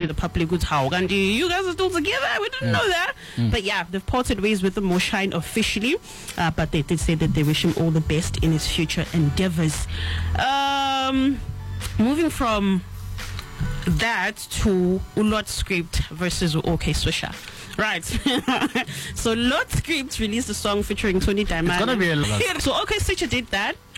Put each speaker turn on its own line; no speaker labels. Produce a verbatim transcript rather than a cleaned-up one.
the public with how and you guys are still together. We didn't mm. know that. Mm. But yeah, they've parted ways with the Moshine officially. Uh, but they did say that they wish him all the best in his future endeavors. Um, moving from that to Lord Script versus OK Swisha. Right. So Lord Script released a song featuring Tony Diamond.
It's gonna be a lot.
So OK Swisha did that.